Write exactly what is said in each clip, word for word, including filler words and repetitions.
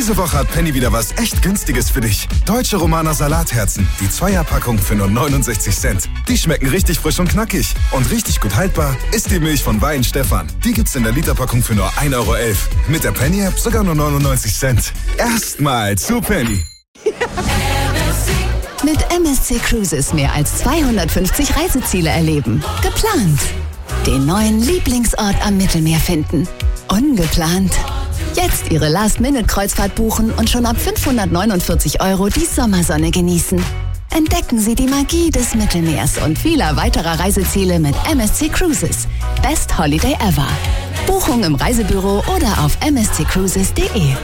Diese Woche hat Penny wieder was echt Günstiges für dich. Deutsche Romaner Salatherzen. Die Zweierpackung für nur neunundsechzig Cent. Die schmecken richtig frisch und knackig. Und richtig gut haltbar ist die Milch von Weihenstephan. Die gibt's in der Literpackung für nur ein Euro elf. Mit der Penny-App sogar nur neunundneunzig Cent. Erstmal zu Penny. Mit M S C Cruises mehr als zweihundertfünfzig Reiseziele erleben. Geplant. Den neuen Lieblingsort am Mittelmeer finden. Ungeplant. Jetzt Ihre Last-Minute-Kreuzfahrt buchen und schon ab fünfhundertneunundvierzig Euro die Sommersonne genießen. Entdecken Sie die Magie des Mittelmeers und vieler weiterer Reiseziele mit M S C Cruises. Best Holiday ever. Buchung im Reisebüro oder auf m s c cruises punkt d e.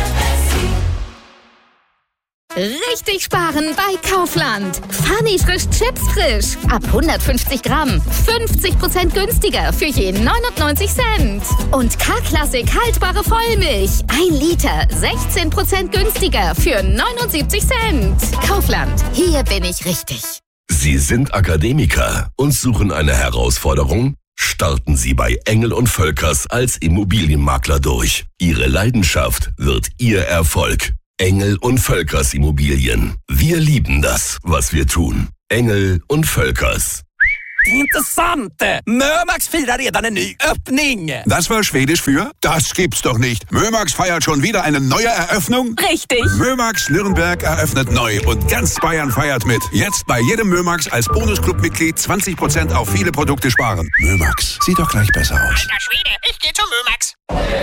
Richtig sparen bei Kaufland. Funny frisch Chips frisch. Ab hundertfünfzig Gramm. fünfzig Prozent günstiger für je neunundneunzig Cent. Und K-Klassik haltbare Vollmilch. ein Liter. sechzehn Prozent günstiger für neunundsiebzig Cent. Kaufland. Hier bin ich richtig. Sie sind Akademiker und suchen eine Herausforderung? Starten Sie bei Engel und Völkers als Immobilienmakler durch. Ihre Leidenschaft wird Ihr Erfolg. Engel und Völkers Immobilien. Wir lieben das, was wir tun. Engel und Völkers. Intressant! Mömax firar redan en ny öppning. Das war Schwedisch für? Das gibt's doch nicht. Mömax feiert schon wieder eine neue Eröffnung? Richtig. Mömax Nürnberg eröffnet neu und ganz Bayern feiert mit. Jetzt bei jedem Mömax als Bonusclub-Mitglied zwanzig Prozent auf viele Produkte sparen. Mömax, sieht doch gleich besser aus. Alter Schwede, ich geh zu Mömax.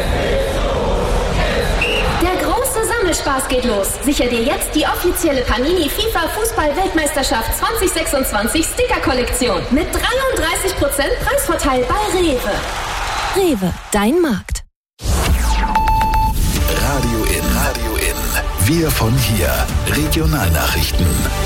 Spaß geht los. Sicher dir jetzt die offizielle Panini FIFA Fußball-Weltmeisterschaft zwanzig sechsundzwanzig Sticker-Kollektion mit dreiunddreißig Prozent Preisvorteil bei Rewe. Rewe, dein Markt. Radio in, Radio in. Wir von hier. Regionalnachrichten.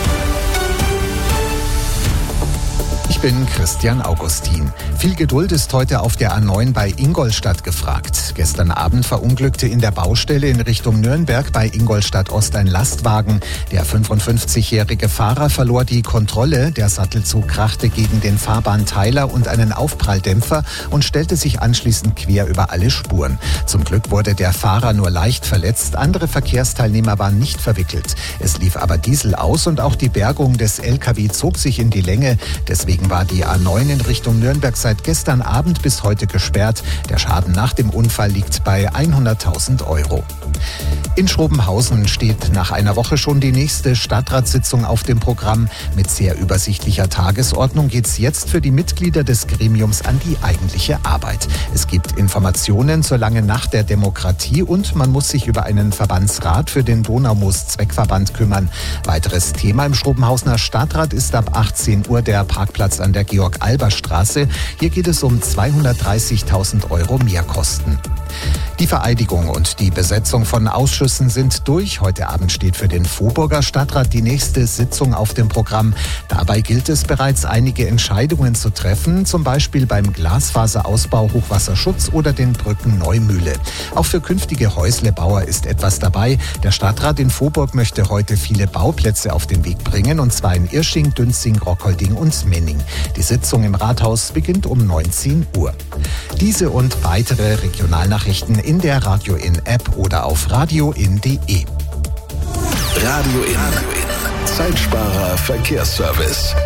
Ich bin Christian Augustin. Viel Geduld ist heute auf der A neun bei Ingolstadt gefragt. Gestern Abend verunglückte in der Baustelle in Richtung Nürnberg bei Ingolstadt Ost ein Lastwagen. Der fünfundfünfzigjährige Fahrer verlor die Kontrolle. Der Sattelzug krachte gegen den Fahrbahnteiler und einen Aufpralldämpfer und stellte sich anschließend quer über alle Spuren. Zum Glück wurde der Fahrer nur leicht verletzt. Andere Verkehrsteilnehmer waren nicht verwickelt. Es lief aber Diesel aus und auch die Bergung des L K W zog sich in die Länge. Deswegen war die A neun in Richtung Nürnberg seit gestern Abend bis heute gesperrt. Der Schaden nach dem Unfall liegt bei hunderttausend Euro. In Schrobenhausen steht nach einer Woche schon die nächste Stadtratssitzung auf dem Programm. Mit sehr übersichtlicher Tagesordnung geht es jetzt für die Mitglieder des Gremiums an die eigentliche Arbeit. Es gibt Informationen zur langen Nacht der Demokratie und man muss sich über einen Verbandsrat für den Donaumoos-Zweckverband kümmern. Weiteres Thema im Schrobenhausener Stadtrat ist ab achtzehn Uhr der Parkplatz an der Georg-Alber-Straße. Hier geht es um zweihundertdreißigtausend Euro Mehrkosten. Die Vereidigung und die Besetzung von Ausschüssen sind durch. Heute Abend steht für den Vohburger Stadtrat die nächste Sitzung auf dem Programm. Dabei gilt es bereits, einige Entscheidungen zu treffen, zum Beispiel beim Glasfaserausbau, Hochwasserschutz oder den Brücken Neumühle. Auch für künftige Häuslebauer ist etwas dabei. Der Stadtrat in Vohburg möchte heute viele Bauplätze auf den Weg bringen, und zwar in Irsching, Dünzing, Rockolding und Menning. Die Sitzung im Rathaus beginnt um neunzehn Uhr. Diese und weitere Regionalnachrichten in der Radio In App oder auf radioin punkt de. Radio In. Zeitsparer Verkehrsservice.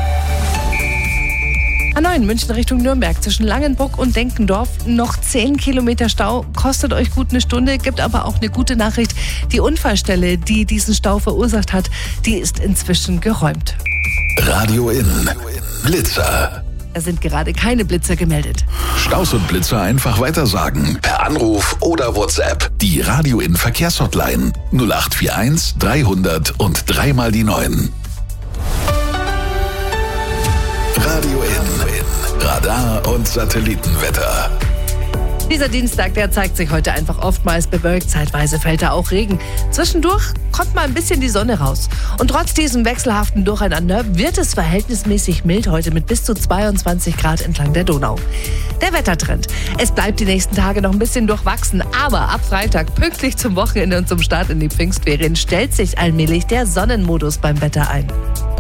A neun München Richtung Nürnberg zwischen Langenbruck und Denkendorf. Noch zehn Kilometer Stau, kostet euch gut eine Stunde, gibt aber auch eine gute Nachricht. Die Unfallstelle, die diesen Stau verursacht hat, die ist inzwischen geräumt. Radio In. Blitzer. Da sind gerade keine Blitzer gemeldet. Staus und Blitzer einfach weitersagen. Per Anruf oder WhatsApp. Die Radio In Verkehrshotline null acht vier eins dreihundert und dreimal die neun. Radio In. Radar und Satellitenwetter. Dieser Dienstag, der zeigt sich heute einfach oftmals bewölkt. Zeitweise fällt da auch Regen. Zwischendurch kommt mal ein bisschen die Sonne raus. Und trotz diesem wechselhaften Durcheinander wird es verhältnismäßig mild heute mit bis zu zweiundzwanzig Grad entlang der Donau. Der Wettertrend. Es bleibt die nächsten Tage noch ein bisschen durchwachsen, aber ab Freitag, pünktlich zum Wochenende und zum Start in die Pfingstferien, stellt sich allmählich der Sonnenmodus beim Wetter ein.